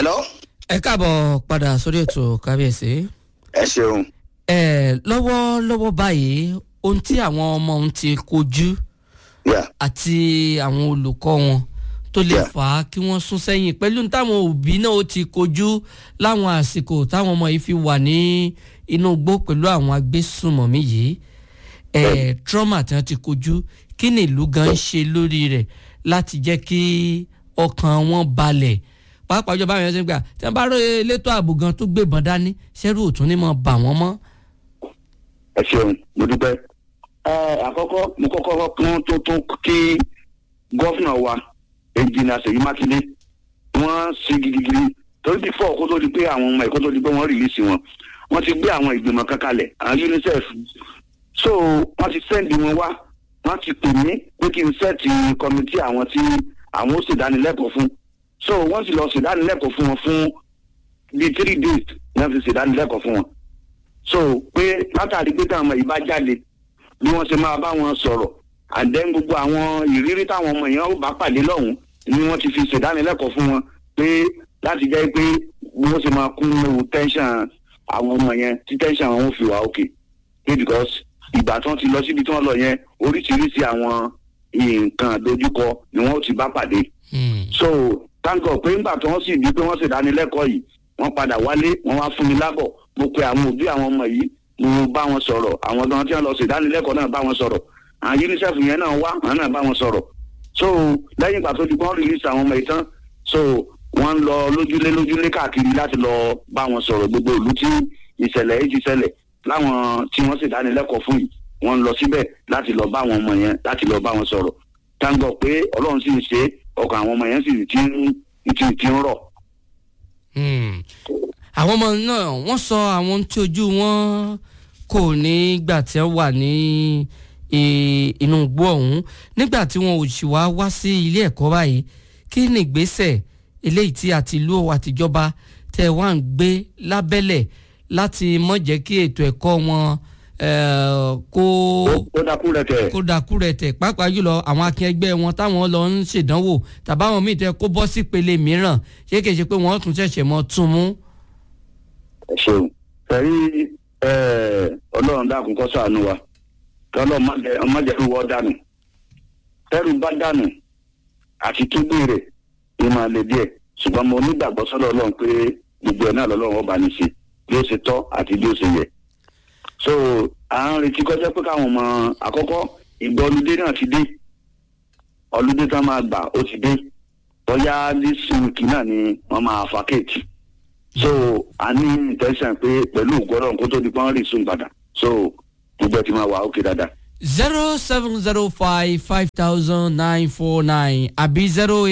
hello. ẹ káàbọ̀ padà sórí ètò kábíyèsí. ẹ ṣeun. lọ́wọ́lọ́wọ́ báyìí ohun tí àwọn ọmọ òun ti kojú àti àwọn olùkọ́ wọn tó lè fà á kí wọ́n sún sẹ́yìn pẹ̀lú táwọn òbí náà ó ti kojú láwọn àsìkò táwọn ọmọ yìí fi wà ní inú igbó pẹ̀lú àwọn agbésùnmọ̀mí yìí trauma tí wọ́n ti kojú kí ni ìlú gan ń ṣe lórí rẹ̀ láti jẹ́ kí ọkàn wọn balẹ̀ pàápàá ìjọba àwọn ẹ̀sìn gbà tí wọ́n bá rí elétò ààbò gan tó gbébọn dání ṣẹ́rù òtún ní mọ̀ bà wọ́n mọ́. ẹ ṣeun mo dúpẹ́. àkọ́kọ́ mo kọ́kọ́ kí tó kí gọ́fìnà wa ẹnjìnà Ṣèyí Mákindé wọ́n ṣe gidigidi torí bí fọ́ kó tó di pé àwọn ọmọ ẹ̀kọ́ tó di pé wọ́n rìlíìsì wọn wọ́n ti gbé àwọn ìgbìmọ̀ kan kalẹ̀ àwọn UNICEF so wọ́n ti sẹ́ndì wọn wá wọ́n ti pè mí pé kí n sẹ́ẹ̀tì kọ́mítì àwọn tí àwọn ó ṣèdánilẹ́kọ̀ọ́ fún so wọ́n sì lọ ṣèdánilẹ́kọ̀ọ́ fún wọn fún bíi 3 days wọ́n fi ṣèdánilẹ́kọ̀ọ́ fún wọn so pé látàrí pé táwọn ọmọ yìí bá jáde bí wọ́n ṣe máa bá wọn sọ̀rọ̀ and then gbogbo àwọn ìrírí táwọn ọmọ yẹn ó bá pàdé lọ́hùn ni wọ́n ti fi ṣèdánilẹ́kọ̀ọ́ fún wọn pé láti jẹ́ pé wọ́n ṣe máa kún ewu tension àwọn ọmọ yẹn tí tension wọn fi wà òkè pé because ìgbà tí wọ́n ti lọ síbi tí wọ́n lọ yẹn oríṣiríṣi àwọn nǹkan dojúkọ ni wọ́n ti bá pàdé so thank God pé nígbà tí wọ́n sì di pé wọ́n ṣèdánilẹ́kọ̀ọ́ yìí wọ́n padà wálé wọ́n wá fún mi lábọ̀ mo pe àwọn òbí àwọn ọmọ yìí mo bá wọn sọ̀rọ̀ àwọn gan tí wọ́n lọ ṣèdánilẹ́kọ̀ọ́ náà bá wọn sọ̀rọ̀ àwọn UNICEF yẹn náà wá àwọn náà bá wọn sọ̀rọ̀ so lẹ́yìn ìgbà tó di pé wọ́n release àwọn ọmọ yìí tán so wọ́n ń lọ lójúlé káàkiri láti lọ bá wọn sọ̀rọ̀ gbogbo ìlú tí ìṣẹ̀lẹ̀ yìí ti ṣẹlẹ̀ láwọn tí wọ́n ṣèdánilẹ́kọ̀ọ́ fún yìí wọ́n ń lọ síbẹ̀ láti lọ bá àwọn ọmọ yẹn láti lọ bá wọn sọ̀rọ̀ thank God pé Ọlọ́run sì ń ṣe ọkàn àwọn ọmọ yẹn sì ti ń rọ̀. àwọn ọmọ náà wọ́n sọ àwọn tí ojú wọn kò nígbà tí wọ́n wà ní inú igbó ọ̀hún nígbà tí wọn ò sì wá sí ilé ẹ̀kọ́ báyìí kí ni ìgbésẹ̀ eléyìí tí àtìlú àtijọba tẹ̀ wá ń gbé lábẹ́lẹ̀ láti mọ̀ jẹ́ kí ètò ẹ̀kọ́ wọn kó dakú rẹ̀ tẹ̀ pàápàá jùlọ àwọn akẹgbẹ́ wọn táwọn lọ ń ṣèdánwò tàbáwọn míì tẹ kó bọ́ sípele mìíràn ṣé kìí ṣe pé wọ́n tún ṣẹ̀ṣẹ̀ mọ́ tún mú. ẹ ṣeun sẹ́rí Ọlọ́run dákun kó ṣàánú wa tọ́lọ́ ọmọdéru wọ́ dànù tẹ́rù bá dànù àti túbú rẹ̀ ní máa le díẹ̀ ṣùgbọ́n mo nígbàgbọ́ sọ́dọ̀ Ọlọ́run pé gbogbo ẹ̀ náà lọ́lọ́run ọba ní ṣe bí ó ṣe tọ́ àti bí ó ṣe yẹ. so à ń retí kọjá pé káwọn ọmọ àkọ́kọ́ ìgbà ọlùdé náà ti dé ọlùdé tán máa gbà ó ti dé bóyá this week náà ni wọ́n máa vacate so a ní intention pé pẹ̀lú ògbọ́dọ̀ kó tó di pọ́n rí sùn padà so gbogbo ẹ̀ ti máa wà ókè dáadáa. 070550949 àbí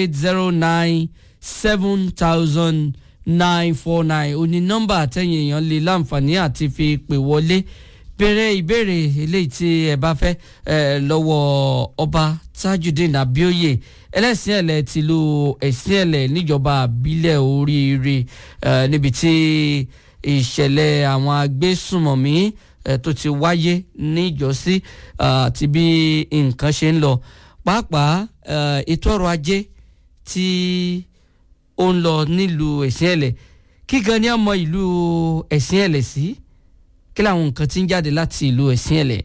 08097,949 òní nọ́mbà àtẹ̀yìn èèyàn lè láǹfààní àti fi pè wọlé bẹ̀rẹ̀ ìbéèrè eléyìí tí ẹ bá fẹ́ lọ́wọ́ ọba Tajudeen Abioye ẹlẹ́sìn ẹ̀lẹ́ tìlú ẹ̀sìn ẹ̀lẹ́ níjọba àbílẹ̀ Oríire níbi tí ìṣẹ̀lẹ̀ àwọn agbésùnmọ̀mí tó ti wáyé níjọ́sí àti bí nǹkan ṣe ń lọ pàápàá ètò ọrọ̀ ajé tí ó ń lọ nílùú ẹ̀sìn ẹ̀lẹ́ kí gan ni ọmọ ìlú ẹ̀sìn ẹ̀lẹ́ sí kí làwọn nǹkan tí ń jáde láti ìlú ẹ̀sìn ẹ̀lẹ́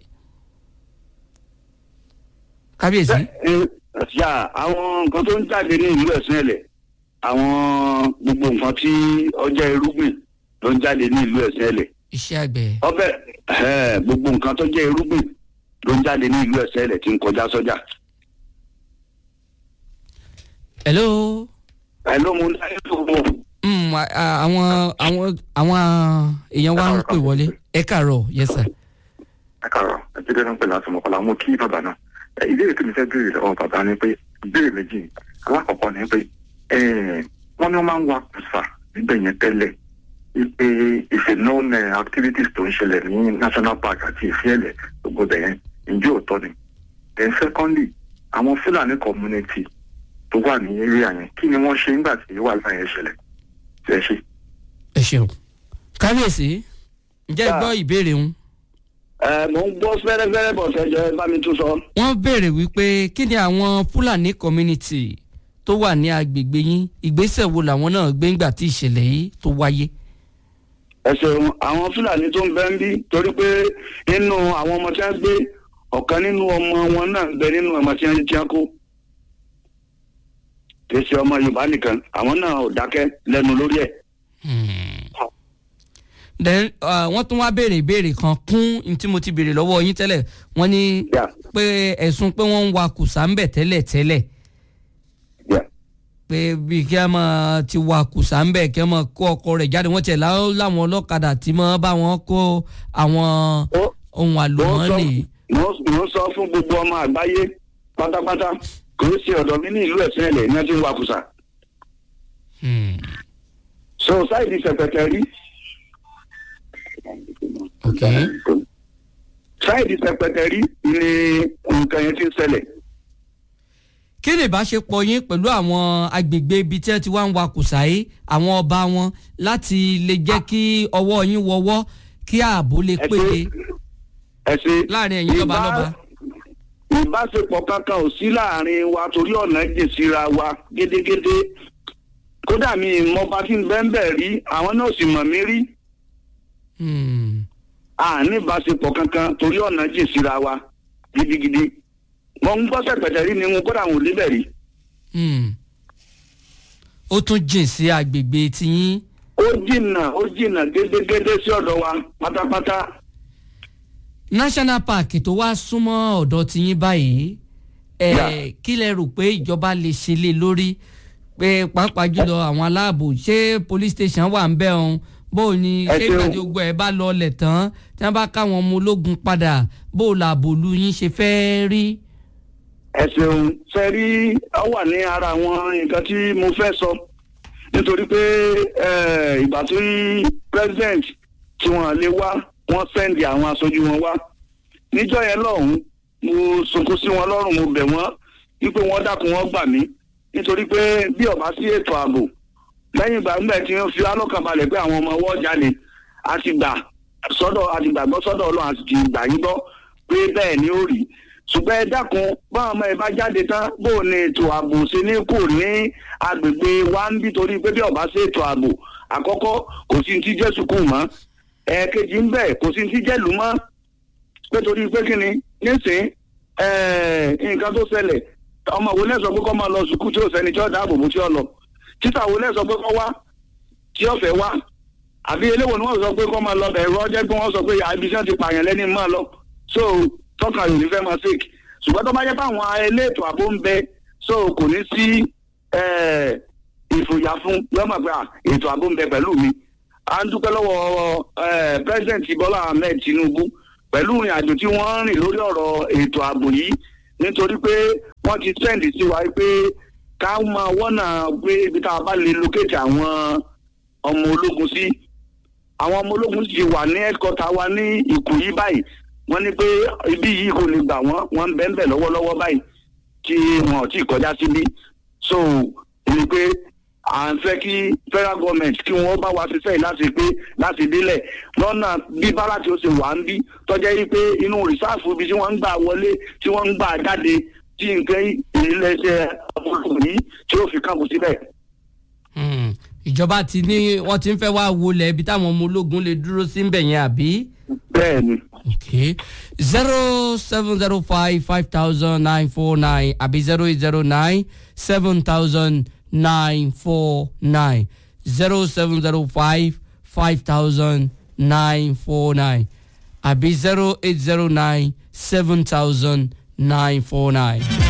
kábíyèsí. àwọn nǹkan tó ń jáde ní ìlú ẹ̀sìn ẹ̀lẹ́ àwọn gbogbo nǹkan tí ọjà irúgbìn ló ń jáde ní ìlú ẹ̀sìn ẹ̀lẹ́. iṣẹ́ àgbẹ̀. ọbẹ̀ gbogbo nǹkan tó jẹ́ irúgbìn ló ń jáde ní ìlú ẹ̀sìn ẹ̀lẹ́ tí ń kọjá sọ́jà. hello. hello mo ní ayé tó mọ̀. àwọn èèyàn wa ń pè wọlé ẹ káàárọ̀ yes sir. ẹ káàárọ̀ ẹjídé ló ń pè láti mọ̀kànlá mo kí bàbá náà ìbéèrè tí mi fẹ́ béèrè lọ́wọ́ bàbá ni pé ìbéèrè méjì alákọ̀ọ́kọ́ ni pé wọ́n ní wọ́n máa ń wa kùsà níbẹ̀ yẹn tẹ́lẹ̀ pé ìṣe known activities tó ń ṣẹlẹ̀ ní national park àti ìfẹ́lẹ̀ gbogbo bẹ̀yẹn ǹjẹ́ òótọ́ ni. then secondly àwọn Fúlàní community tó wà ní area yẹn kí ni wọ́n ṣe nígbà tí wàhálà yẹn ṣẹlẹ̀ tí ẹ ṣe. ẹ ṣeun kábíyèsí ǹjẹ́ gbọ́ ìbéèrè ń. mo ń gbọ́ fẹ́rẹ́fẹ́rẹ́ bọ̀ sẹ́jọ́ ẹ bá mi tún sọ. wọ́n béèrè wípé kí ni àwọn Fúlàní community tó wà ní agbègbè yín ìgbésẹ̀ wo làwọn náà gbé ńgbà tí ìṣẹ̀lẹ̀ yìí tó wáyé. ẹ ṣeun àwọn fúlàní tó ń bẹ ń bí torí pé nínú àwọn ọmọ tí wọ́n gbé ọ̀kan nínú ọmọ wọn náà ń bẹ nínú ọmọ tí wọ́n kó kì í ṣe ọmọ Yorùbá nìkan àwọn náà ò dákẹ́ lẹ́nu lórí ẹ̀. then wọ́n tún wá béèrè ìbéèrè kan kún ní tí mo ti béèrè lọ́wọ́ yín tẹ́lẹ̀ wọ́n ní pé ẹ̀sùn pé wọ́n ń wa kùsà ń bẹ̀ tẹ́lẹ̀ pé bí kí a máa ti wa kùsà ń bẹ̀ kí a máa kó ọkọ rẹ̀ jáde wọ́n tiẹ̀ láwọn ọlọ́kadà tí máa bá wọn kó àwọn ohun àlùmọ́ọ́nì. mo sọ fún gbogbo ọmọ àgbáyé pátápátá kò í ṣe ọ̀dọ̀ mi ní ìlú ẹ̀sìn ẹ̀lẹ̀ ní wọ́n ti ń wa kùsà. so sáìdì sẹ̀pẹ̀tẹ̀rí. sáìdì sẹ̀pẹ̀tẹ̀rí ni nǹkan yẹn ti ń ṣẹlẹ̀. kí ni ìbáṣepọ̀ yín pẹ̀lú àwọn agbègbè ibi tí ẹ ti wá ń wa kùsà yìí àwọn ọba wọn láti lè jẹ́ kí ọwọ́ yín wọwọ́ kí ààbò lè péye láàrin ẹ̀yin lọ́balọ́ba. ìbáṣepọ̀ kankan ò sí láàrin wa torí ọ̀nà jìn síra wa gédégédé kódà mi ìmọ̀ba tí ń bẹ́ẹ̀ rí àwọn náà sì mọ̀ mí rí. àní ìbáṣepọ̀ kankan torí ọ̀nà jìn síra wa gidigidi mo ń gbọ́ sẹ̀pẹ̀tẹ̀rí ni mo kódà wọn ò débẹ̀ rí. ó tún jìn sí agbègbè tiyín. ó jìnnà gédégédé sí ọ̀dọ̀ wa pátápátá. National Park tó wá súnmọ́ ọ̀dọ̀ tiyín báyìí kí lẹ rò pé ìjọba lè ṣe lé lórí pé pàápàá jùlọ àwọn aláàbò ṣé police station wà ń bẹ̀ ọ̀hún bó ni ṣé ìgbà tí gbogbo ẹ̀ bá lọ ọlẹ̀ tán tí wọ́n bá káwọn ọmọ ológun padà bó làbò lu yín ṣe fẹ́ rí. ẹ ṣeun fẹ́ rí ọ wà ní ara àwọn nǹkan tí mo fẹ́ sọ nítorí pé ìgbà tó yí president tí wọ́n lè wá wọ́n sẹ́ndì àwọn aṣojú wọn wá níjọ́ yẹn lọ́hùn-ún mo sunkún sí wọn lọ́rùn mo bẹ̀ wọ́n wípé wọ́n dákun wọ́n gbà mí nítorí pé bí ó bá sí ètò ààbò lẹ́yìn ìgbà ńgbà tí wọ́n fi alọ́kànbalẹ̀ pé àwọn ọmọ wọ́n jáde àti gbàgbọ́ sọ́dọ̀ Ọlọ́run àti gbà yín gbọ́ pé bẹ́ẹ̀ ni ó rí ṣùgbọ́n ẹ dákun báwọn ọmọ ẹ bá jáde tán bó o ní ètò ààbò ṣe ní kò ní agbègbè wa ń bí torí pé bí ó bá sí ètò ààbò àkọ́kọ́ kò sí ti jẹ́ sùkúù mọ́ ẹ̀ẹ̀kejì ń bẹ̀ kò sí ti jẹ́ lù mọ́ pé torí pé kí ni nísìn nǹkan tó ṣẹlẹ̀ ọmọ wo lẹ́sọ̀ pé kọ́ máa lọ sùkúù tí ó sẹ́ni tí ó dáàbò bò tí ó lọ títà wo lẹ́sọ̀ pé kọ́ wá tí ó fẹ́ wá àbí eléwo ni wọ́n sọ pé kọ́ máa lọ bẹ̀rù ọjẹ́ pé wọ́n sọ pé ibi tí wọ́n ti pààyàn lẹ́ni máa lọ so tọ́ka yòó ní fẹ́ máa fake ṣùgbọ́n tó bá jẹ́ fáwọn eléètò ààbò ń bẹ so kò ní sí ìfòyà fún lọ́mọ̀ pé ètò ààbò ń bẹ pẹ̀lú mi à ń dúpẹ́ lọ́wọ́ president Bọ́lá Ahmed Tinubu pẹ̀lú ìrìn àjò tí wọ́n rìn lórí ọ̀rọ̀ ètò ààbò yìí nítorí pé wọ́n ti sẹ́ǹdì sí wa pé ká máa wọ́nà pé ibi tá a bá lè locate àwọn ọmọ ológun sí àwọn ọmọ ológun sì wà ní headquarter wa ní Ìkòyí báyìí wọ́n ní pé ibi yìí kò lè gbà wọ́n ń bẹ́ẹ̀ lọ́wọ́lọ́wọ́ báyìí tí wọn ò tí ì kọjá síbí so èyí pé à ń fẹ́ kí federal government kí wọ́n bá wa ṣiṣẹ́ yìí láti délẹ̀ lọ́nà bí báràkì ó ṣe wà ń bí tọ́jẹ́ yìí pé inú rìsáàfù ibi tí wọ́n ń gbà wọlé tí wọ́n ń gbà jáde tí nǹkan iléeṣẹ́ ọmọlúwò yìí tí ó fi kàn kù síbẹ̀. ìjọba ti ní wọ́n ti ń fẹ́ wá wọlé ibi táwọn ọmọ ológun lè dúró sí ń bẹ̀ yẹn àbí. bẹ́ẹ̀ni. okay 070550949 àbí 0809700949 0705500949 àbí 0809700949.